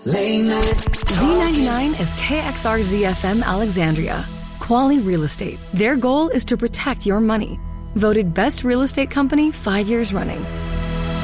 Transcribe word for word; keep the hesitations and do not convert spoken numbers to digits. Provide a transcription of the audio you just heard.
Late night Z ninety-nine is K X R Z F M Alexandria. Quality Real Estate. Their goal is to protect your money. Voted best real estate company five years running.